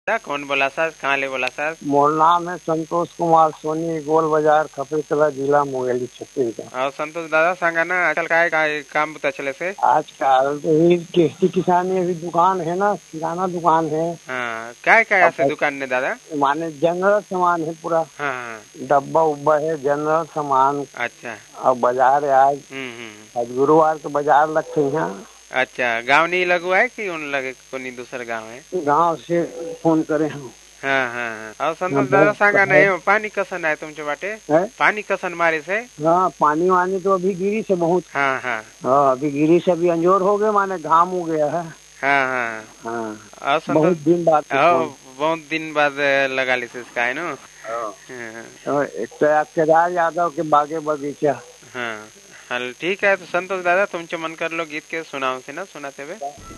कौन बोला सर? कहाँ ले बोला सर? मोर नाम है संतोष कुमार सोनी, गोल बाजार, खपरेकला, जिला मुंगेली, छत्तीसगढ़। और संतोष दादा सांगा ना आजकल काय काम पता चले से? आजकल तो ये खेती किसानी अभी दुकान है ना, किराना दुकान है। हाँ, काय काय ऐसे अब दुकान ने दादा? माने जनरल सामान है पूरा। हाँ हाँ। डब्बा उब्बा है, जनरल सामान। अच्छा। अब बाजार है आज। हम्म। आज गुरुवार तो बाजार लगते हैं यहाँ। अच्छा, गांव नहीं लगुआ है कि उन लगे कोनी दूसर गांव है? गांव से फोन करे हम। हाँ हाँ हाँ। और हाँ, संतोष दादा सांगा बहुत है। नहीं पानी कसन है तुमचे बाटे? है? पानी कसन मारे से? हाँ, पानी वानी तो अभी गिरी से बहुत। हाँ हाँ। हाँ, अभी गिरी से अभी अंजोर हो गए, माने घाम हो गया है। हाँ हाँ। हाँ। और संतोष बहुत दिन बाद से फोन। बहुत दिन बाद लगा ली इसका है ना? हाँ। हाँ और एक तो केदार यादव के बागे बगीचा। हाँ। हल ठीक है, तो संतोष दादा तुमचे मन कर लो गीत के सुनाओ से ना सुनाते हुए।